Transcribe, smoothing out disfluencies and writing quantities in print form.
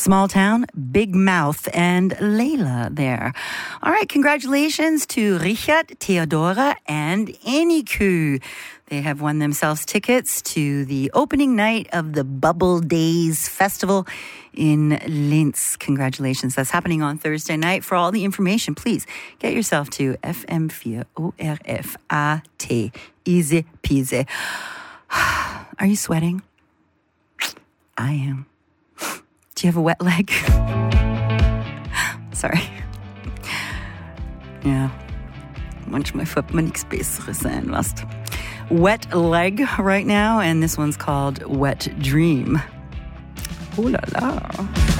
Small Town, Big Mouth, and Layla there. All right, congratulations to Richard, Theodora, and Eniku. They have won themselves tickets to the opening night of the Bubble Days Festival in Linz. Congratulations. That's happening on Thursday night. For all the information, please get yourself to FM4 ORF.at. Easy peasy. Are you sweating? I am. Do you have a wet leg? Sorry. Ja. Manchmal fällt mir nichts Besseres ein, weißt. Wet Leg right now, and this one's called Wet Dream. Ooh la la.